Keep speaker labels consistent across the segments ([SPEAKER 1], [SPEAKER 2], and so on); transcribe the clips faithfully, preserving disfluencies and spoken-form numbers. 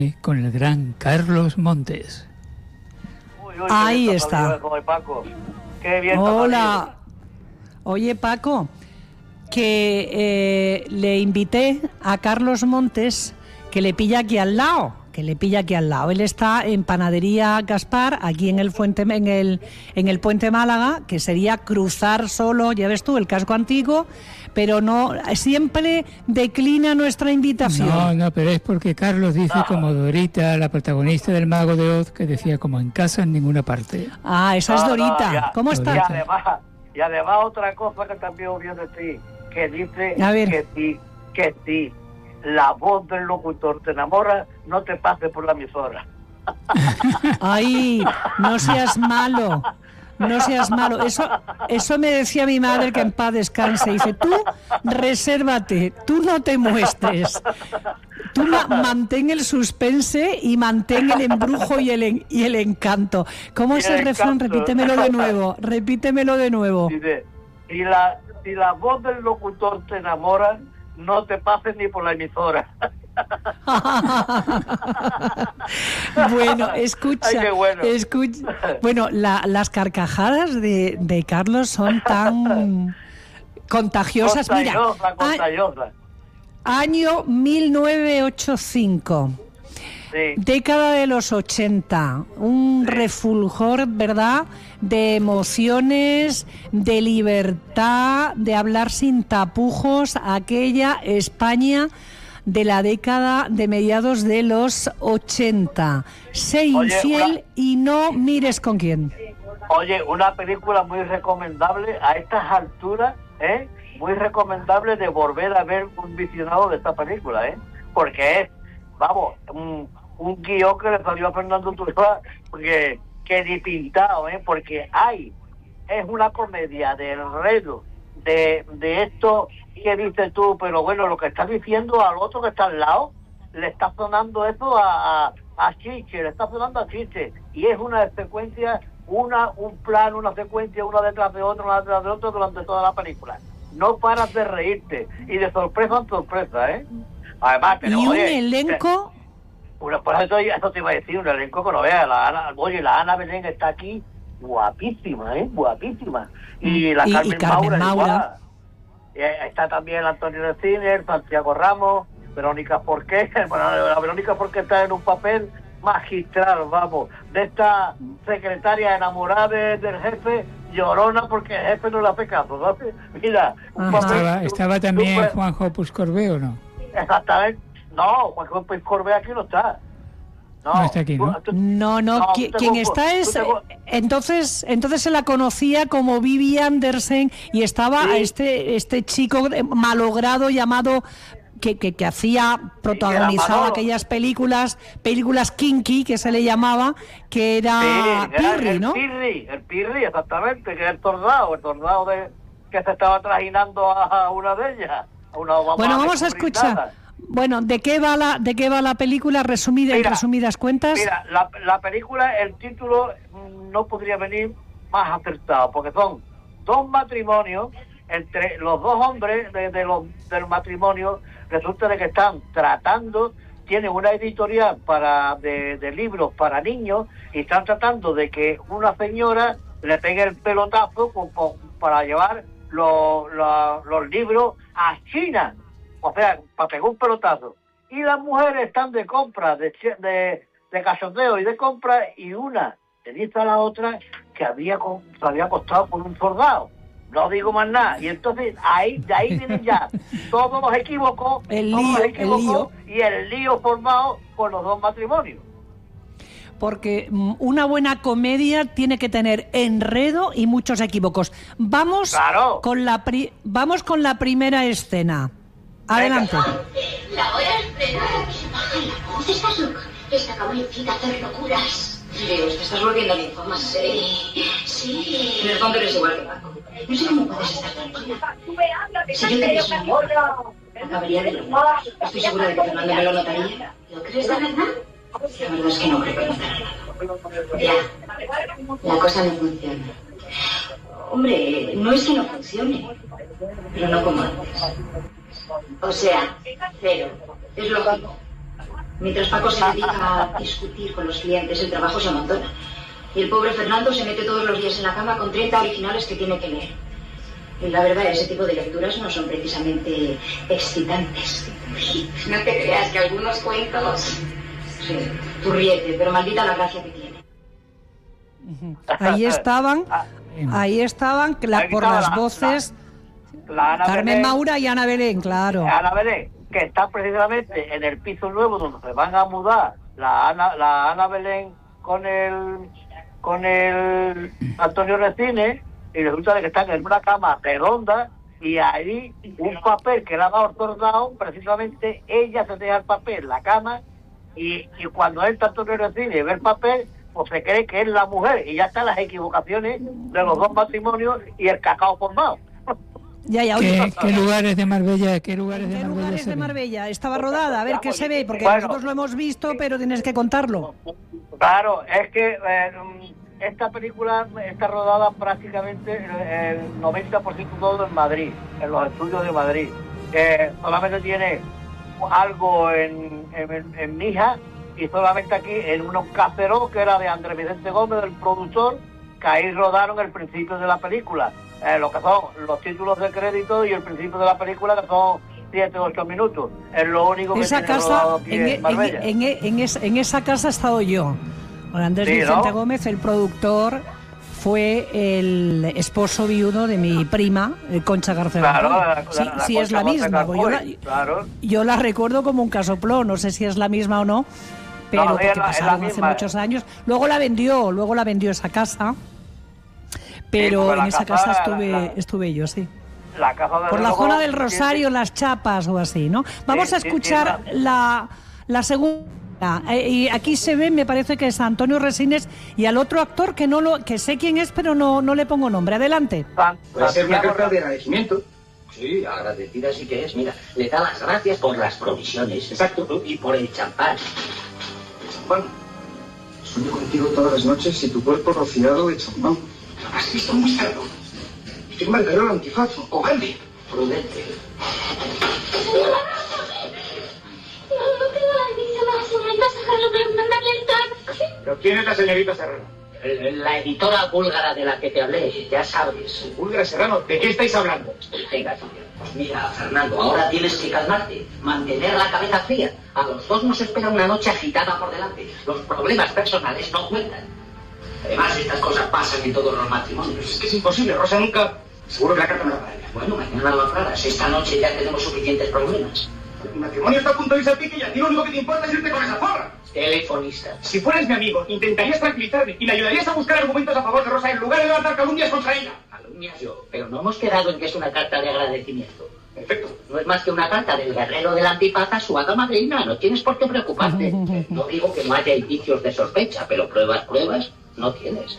[SPEAKER 1] con el gran Carlos Montes.
[SPEAKER 2] Uy, uy,
[SPEAKER 3] Ahí está.
[SPEAKER 2] Con Paco. Qué bien.
[SPEAKER 3] Hola. Oye, Paco, que eh, le invité a Carlos Montes, que le pilla aquí al lado, que le pilla aquí al lado. Él está en Panadería Gaspar, aquí en el Fuente, en el en el Puente Málaga, que sería cruzar solo, ya ves tú, el casco antiguo, pero no, siempre declina nuestra invitación.
[SPEAKER 1] No, no, pero es porque Carlos dice
[SPEAKER 2] Ah.
[SPEAKER 1] como Dorita, la protagonista del Mago de Oz, que decía como en casa en ninguna parte.
[SPEAKER 3] Ah, esa es
[SPEAKER 2] No, no,
[SPEAKER 3] Dorita.
[SPEAKER 2] ya.
[SPEAKER 3] ¿Cómo
[SPEAKER 2] Y
[SPEAKER 3] estás?
[SPEAKER 2] además, y además otra cosa que también obvio de ti, que dice
[SPEAKER 3] A ver.
[SPEAKER 2] que si, que si la voz del locutor te enamora, no te pases por la emisora.
[SPEAKER 3] Ay, no seas malo, no seas malo. Eso, eso me decía mi madre, que en paz descanse. Dice, tú resérvate, tú no te muestres. Tú ma- mantén el suspense y mantén el embrujo y el, en- y el encanto. ¿Cómo
[SPEAKER 2] Y
[SPEAKER 3] es
[SPEAKER 2] el
[SPEAKER 3] el refrán?
[SPEAKER 2] encanto.
[SPEAKER 3] Repítemelo de nuevo, repítemelo de nuevo.
[SPEAKER 2] Dice, si la, si la voz del locutor te enamora, no te pases ni por la emisora.
[SPEAKER 3] Bueno, escucha,
[SPEAKER 2] Ay, qué bueno.
[SPEAKER 3] escucha. Bueno, la- las carcajadas de, de Carlos son tan contagiosas. Mira,
[SPEAKER 2] Contagiosa,
[SPEAKER 3] a-
[SPEAKER 2] contagiosa.
[SPEAKER 3] año mil novecientos ochenta y cinco.
[SPEAKER 2] Sí.
[SPEAKER 3] Década de los ochenta, un
[SPEAKER 2] Sí.
[SPEAKER 3] refulgor, ¿verdad?, de emociones, de libertad, de hablar sin tapujos, aquella España de la década de mediados de los ochenta. Sé
[SPEAKER 2] Oye,
[SPEAKER 3] infiel
[SPEAKER 2] una-
[SPEAKER 3] y no mires con quién.
[SPEAKER 2] Oye, una película muy recomendable a estas alturas, ¿eh? Muy recomendable de volver a ver un visionado de esta película, ¿eh? Porque es, vamos, un, un guión que le salió a Fernando Trueba, porque que ni pintado, ¿eh? Porque hay, es una comedia de enredo, de, de esto que dices tú, pero bueno, lo que estás diciendo al otro que está al lado, le está sonando eso a, a, a chiste, le está sonando a chiste, y es una secuencia, una un plan, una secuencia, una detrás de otra, una detrás de otra durante toda la película. No paras de reírte, y de sorpresa en sorpresa, ¿eh? Además, pero,
[SPEAKER 3] Y un
[SPEAKER 2] oye,
[SPEAKER 3] elenco...
[SPEAKER 2] Una, por eso, eso te iba a decir, un elenco que no veas, la Ana, oye, la Ana Belén está aquí guapísima, ¿eh? Guapísima. Y la
[SPEAKER 3] Y- y
[SPEAKER 2] Carmen,
[SPEAKER 3] Carmen
[SPEAKER 2] Maura,
[SPEAKER 3] Maura.
[SPEAKER 2] igual. Eh, está también Antonio de Ciner, Santiago Ramos, Verónica Forqué, bueno, la Verónica Forqué está en un papel magistral, vamos, de esta secretaria enamorada de- del jefe, llorona porque el jefe no le hace caso, ¿sabes? Mira, un
[SPEAKER 3] Ajá.
[SPEAKER 2] papel...
[SPEAKER 1] Estaba, estaba también
[SPEAKER 2] súper-
[SPEAKER 1] Juanjo Puscorbe, ¿o no?
[SPEAKER 2] Exactamente. No, Juan Pérez Corbea aquí no está.
[SPEAKER 1] No está aquí, ¿no?
[SPEAKER 2] tú-
[SPEAKER 3] No, no,
[SPEAKER 2] No,
[SPEAKER 3] qui-
[SPEAKER 2] tú te
[SPEAKER 3] quien
[SPEAKER 2] confu-
[SPEAKER 3] está es...
[SPEAKER 2] tú te co-
[SPEAKER 3] Entonces, entonces se la conocía como Vivi Andersen y estaba
[SPEAKER 2] Sí.
[SPEAKER 3] este este chico de- malogrado llamado... Que, que, que hacía, protagonizaba
[SPEAKER 2] Manolo.
[SPEAKER 3] aquellas películas, películas kinky, que se le llamaba, que era
[SPEAKER 2] Sí, era
[SPEAKER 3] Pirri,
[SPEAKER 2] el
[SPEAKER 3] ¿no?
[SPEAKER 2] Pirri, el Pirri, exactamente, que es el tordado, el tordado de, que se estaba trajinando a una de ellas. A una mamá
[SPEAKER 3] Bueno, vamos a
[SPEAKER 2] descubrir
[SPEAKER 3] escuchar.
[SPEAKER 2] nada.
[SPEAKER 3] Bueno, ¿de qué va la, de qué va la película resumida, en
[SPEAKER 2] Mira,
[SPEAKER 3] resumidas cuentas?
[SPEAKER 2] Mira, la, la película, el título mm, no podría venir más acertado, porque son dos matrimonios, entre los dos hombres de, de los, del matrimonio, resulta de que están tratando, tienen una editorial para de, de libros para niños, y están tratando de que una señora le pegue el pelotazo con, con- para llevar los, los, los libros a China, o sea, para pegar un pelotazo. Y las mujeres están de compra, de, che- de, de cachondeo y de compra, y una le dice a la otra que había co- se había acostado por un soldado. No digo más nada. Y entonces ahí de ahí vienen ya todos los equívocos,
[SPEAKER 3] El
[SPEAKER 2] todos
[SPEAKER 3] lío,
[SPEAKER 2] los
[SPEAKER 3] el
[SPEAKER 2] equívocos y el lío formado por los dos matrimonios.
[SPEAKER 3] Porque mm, una buena comedia tiene que tener enredo y muchos equívocos. Vamos
[SPEAKER 2] Claro.
[SPEAKER 3] con la pri- vamos con la primera escena. Adelante.
[SPEAKER 4] La hora es plena. Baja la voz, estás loca. Esta cabecita hacer locuras.
[SPEAKER 5] Dios, te estás volviendo ninfoma.
[SPEAKER 4] Sí, sí.
[SPEAKER 5] En el fondo eres igual que Paco.
[SPEAKER 4] No sé cómo puedes estar tranquila.
[SPEAKER 5] Si yo te diese un amor, acabaría de loco. Estoy segura de que Fernando me lo notaría.
[SPEAKER 4] ¿Lo crees de verdad?
[SPEAKER 5] La verdad es que no creo que notara nada.
[SPEAKER 4] Ya. La cosa no funciona.
[SPEAKER 5] Hombre, no es que no funcione, pero no como antes.
[SPEAKER 4] O sea, cero.
[SPEAKER 5] Es lógico. Mientras Paco se dedica a discutir con los clientes, el trabajo se amontona. Y el pobre Fernando se mete todos los días en la cama con treinta originales que tiene que leer. Y la verdad, ese tipo de lecturas no son precisamente excitantes.
[SPEAKER 6] No te creas que algunos cuentos...
[SPEAKER 5] Sí, tú ríete, pero maldita la gracia que tiene.
[SPEAKER 3] Ahí estaban, ahí estaban la,
[SPEAKER 2] Ahí
[SPEAKER 3] por
[SPEAKER 2] estaba
[SPEAKER 3] las
[SPEAKER 2] la-
[SPEAKER 3] voces
[SPEAKER 2] la- la Ana
[SPEAKER 3] Carmen
[SPEAKER 2] Belén,
[SPEAKER 3] Maura y Ana Belén, claro.
[SPEAKER 2] Ana Belén, que está precisamente en el piso nuevo donde se van a mudar la Ana, la Ana Belén con el con el Antonio Resines, y resulta de que están en una cama redonda y ahí un papel que le ha dado otorgado, precisamente ella se deja el papel en la cama y, y cuando entra Antonio Resines y ve el papel, pues se cree que es la mujer y ya están las equivocaciones de los dos matrimonios y el cacao formado.
[SPEAKER 3] Ya, ya,
[SPEAKER 1] ¿Qué,
[SPEAKER 3] oye,
[SPEAKER 1] qué lugares de Marbella, qué lugares de
[SPEAKER 3] ¿qué
[SPEAKER 1] Marbella
[SPEAKER 3] lugares
[SPEAKER 1] se
[SPEAKER 3] de
[SPEAKER 1] ven?
[SPEAKER 3] Marbella? Estaba rodada, a ver qué se ve, porque
[SPEAKER 2] Bueno.
[SPEAKER 3] nosotros lo hemos visto, pero tienes que contarlo.
[SPEAKER 2] Claro, es que eh, esta película está rodada prácticamente el, el noventa por ciento todo en Madrid, en los estudios de Madrid. Eh, solamente tiene algo en, en, en Mija y solamente aquí en un caserón que era de Andrés Vicente Gómez, el productor, que ahí rodaron el principio de la película. Eh, lo que son los títulos de crédito y el principio de la película, que son siete o ocho minutos. Es lo único que
[SPEAKER 3] Esa
[SPEAKER 2] tiene rodado
[SPEAKER 3] casa,
[SPEAKER 2] aquí
[SPEAKER 3] en,
[SPEAKER 2] en,
[SPEAKER 3] en,
[SPEAKER 2] Marbella.
[SPEAKER 3] en, en, es- en esa casa he estado yo. Con Andrés
[SPEAKER 2] Sí,
[SPEAKER 3] Vicente
[SPEAKER 2] ¿no?
[SPEAKER 3] Gómez, el productor, fue el esposo viudo de mi prima, eh, Concha García.
[SPEAKER 2] Claro,
[SPEAKER 3] Montoya.
[SPEAKER 2] la- la-
[SPEAKER 3] Sí,
[SPEAKER 2] la
[SPEAKER 3] sí es la
[SPEAKER 2] Concha
[SPEAKER 3] misma. pues yo, la,
[SPEAKER 2] García, claro.
[SPEAKER 3] yo la recuerdo como un casoplón, no sé si es la misma o no, pero
[SPEAKER 2] No,
[SPEAKER 3] porque
[SPEAKER 2] es la- es la
[SPEAKER 3] pasaron hace
[SPEAKER 2] misma.
[SPEAKER 3] muchos años. Luego la vendió, luego la vendió esa casa, pero
[SPEAKER 2] porque
[SPEAKER 3] en
[SPEAKER 2] la
[SPEAKER 3] esa
[SPEAKER 2] casa-
[SPEAKER 3] casa estuve,
[SPEAKER 2] la-
[SPEAKER 3] estuve yo, sí.
[SPEAKER 2] La casa de
[SPEAKER 3] Por la
[SPEAKER 2] reloj
[SPEAKER 3] zona del
[SPEAKER 2] tiene-
[SPEAKER 3] Rosario, Las Chapas o así, ¿no? Vamos a
[SPEAKER 2] sí,
[SPEAKER 3] escuchar
[SPEAKER 2] tiene
[SPEAKER 3] la, la segunda. Eh, y aquí se ve, me parece que es Antonio Resines y al otro actor que no lo, que sé quién es, pero no, no le pongo nombre. Adelante.
[SPEAKER 2] San-
[SPEAKER 7] Puede ser una
[SPEAKER 2] Santiago
[SPEAKER 7] carta de agradecimiento.
[SPEAKER 8] Sí, agradecida sí que es. Mira, le da las gracias por las provisiones.
[SPEAKER 7] Exacto.
[SPEAKER 8] Y por el champán.
[SPEAKER 7] Champán. Sueño contigo todas las noches y tu cuerpo rociado de champán. ¿Has visto muy cerdo? Firma el calor antifaz o grande.
[SPEAKER 8] Prudente.
[SPEAKER 4] No, no tengo la edición de la señorita Serrano para mandarle el taxi.
[SPEAKER 7] ¿Pero quién es la señorita Serrano?
[SPEAKER 8] Eh, La editora búlgara de la que te hablé, ya sabes.
[SPEAKER 7] Pulga Serrano, ¿de qué estáis hablando?
[SPEAKER 8] Venga, tío. Pues mira, Fernando, ahora tienes que calmarte, mantener la cabeza fría. A los dos nos espera una noche agitada por delante. Los problemas personales no cuentan. Además, estas cosas pasan en todos los matrimonios.
[SPEAKER 7] Es que es imposible, Rosa nunca... Seguro que la carta me la va a dar.
[SPEAKER 8] Bueno, mañana lo aclaras. Esta noche ya tenemos suficientes problemas.
[SPEAKER 7] Mi matrimonio está a punto de irse a pique y a ti lo único que te importa es irte con esa zorra.
[SPEAKER 8] Telefonista.
[SPEAKER 7] Si fueras mi amigo, intentarías tranquilizarme y me ayudarías a buscar argumentos a favor de Rosa en lugar de levantar calumnias contra ella.
[SPEAKER 8] Calumnias yo, pero no hemos quedado en que es una carta de agradecimiento.
[SPEAKER 7] Perfecto.
[SPEAKER 8] No es más que una carta del guerrero de la antifaza a su hada madrina. No tienes por qué preocuparte. No digo que no haya indicios de sospecha, pero pruebas, pruebas, no tienes.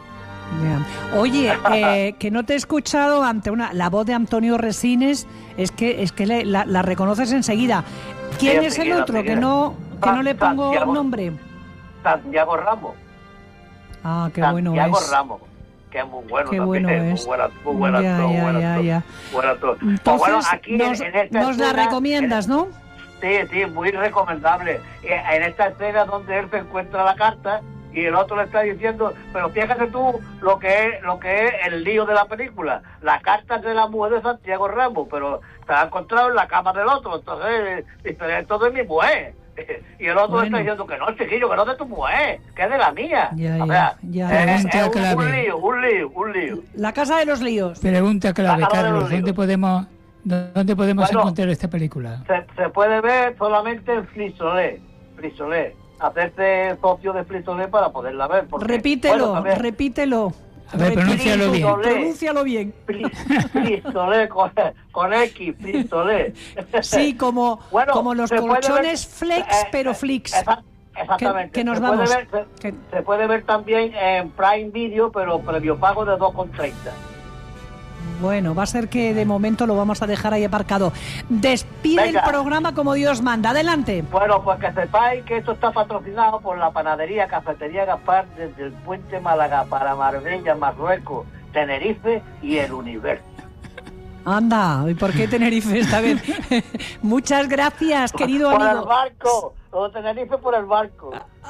[SPEAKER 3] Ya. Oye, eh, que no te he escuchado ante una la voz de Antonio Resines, es que es que le- la, la reconoces enseguida. ¿Quién
[SPEAKER 2] Sí,
[SPEAKER 3] es el
[SPEAKER 2] enseguida,
[SPEAKER 3] otro que
[SPEAKER 2] enseguida.
[SPEAKER 3] no que no le pongo
[SPEAKER 2] Santiago.
[SPEAKER 3] nombre?
[SPEAKER 2] Santiago Ramos.
[SPEAKER 3] Ah, qué bueno
[SPEAKER 2] Santiago
[SPEAKER 3] es.
[SPEAKER 2] Ramos, que es muy bueno
[SPEAKER 3] Qué
[SPEAKER 2] también,
[SPEAKER 3] bueno
[SPEAKER 2] muy
[SPEAKER 3] es.
[SPEAKER 2] buena, muy buena
[SPEAKER 3] Ya,
[SPEAKER 2] actor,
[SPEAKER 3] ya,
[SPEAKER 2] buen
[SPEAKER 3] ya,
[SPEAKER 2] actor,
[SPEAKER 3] ya.
[SPEAKER 2] buen actor. Pues
[SPEAKER 3] Entonces,
[SPEAKER 2] bueno, aquí en-
[SPEAKER 3] nos,
[SPEAKER 2] en esta
[SPEAKER 3] nos la
[SPEAKER 2] escena,
[SPEAKER 3] recomiendas, ¿no?
[SPEAKER 2] Sí, sí, muy recomendable. Eh, En esta escena donde él se encuentra la carta y el otro le está diciendo, pero fíjate tú lo que es lo que es el lío de la película. La carta es de la mujer de Santiago Ramos, pero se ha encontrado en la cama del otro. Entonces, dice, esto es de mi mujer. Y el otro le está
[SPEAKER 3] Bueno.
[SPEAKER 2] diciendo que no, chiquillo, que no es de tu mujer, que es de la mía.
[SPEAKER 3] Ya,
[SPEAKER 2] o
[SPEAKER 3] ya,
[SPEAKER 2] sea,
[SPEAKER 3] ya.
[SPEAKER 2] eh,
[SPEAKER 1] Pregunta
[SPEAKER 2] es un,
[SPEAKER 1] clave.
[SPEAKER 2] un lío, un lío, un lío.
[SPEAKER 3] La casa de los líos.
[SPEAKER 1] Pregunta clave,
[SPEAKER 2] La cara de
[SPEAKER 1] Carlos,
[SPEAKER 2] los
[SPEAKER 1] ¿dónde
[SPEAKER 2] líos.
[SPEAKER 1] podemos, dónde podemos
[SPEAKER 2] Bueno.
[SPEAKER 1] encontrar esta película?
[SPEAKER 2] Se, se puede ver solamente en Frisolé, Frisolé. Hacerse socio de Frisolé para poderla ver. porque,
[SPEAKER 3] Repítelo,
[SPEAKER 2] bueno, también-
[SPEAKER 3] repítelo.
[SPEAKER 1] A ver, pronúncialo bien.
[SPEAKER 2] Frisolé.
[SPEAKER 3] Pronúncialo bien.
[SPEAKER 2] Fri- Frisolé con, con X, Frisolé.
[SPEAKER 3] Sí, como,
[SPEAKER 2] Bueno,
[SPEAKER 3] como los
[SPEAKER 2] se puede
[SPEAKER 3] colchones
[SPEAKER 2] ver-
[SPEAKER 3] flex,
[SPEAKER 2] eh,
[SPEAKER 3] pero
[SPEAKER 2] eh,
[SPEAKER 3] flix.
[SPEAKER 2] exa- Exactamente.
[SPEAKER 3] Que- que nos
[SPEAKER 2] se
[SPEAKER 3] vamos.
[SPEAKER 2] Puede ver, se,
[SPEAKER 3] Que-
[SPEAKER 2] se puede ver también en Prime Video, pero previo pago de dos con treinta.
[SPEAKER 3] Bueno, va a ser que de momento lo vamos a dejar ahí aparcado. Despide
[SPEAKER 2] Venga.
[SPEAKER 3] el programa como Dios manda. Adelante.
[SPEAKER 2] Bueno, pues que sepáis que esto está patrocinado por la panadería Cafetería Gaspar desde el Puente Málaga para Marbella, Marruecos, Tenerife y el universo.
[SPEAKER 3] Anda, ¿y por qué Tenerife esta vez? Muchas gracias, querido
[SPEAKER 2] por
[SPEAKER 3] amigo.
[SPEAKER 2] Por el barco, o Tenerife por el barco.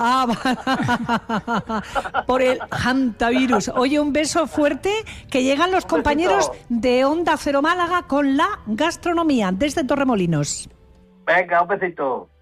[SPEAKER 3] Ah, por el hantavirus. Oye, un beso fuerte, que llegan los compañeros de Onda Cero Málaga con la gastronomía desde Torremolinos.
[SPEAKER 2] Venga, un besito.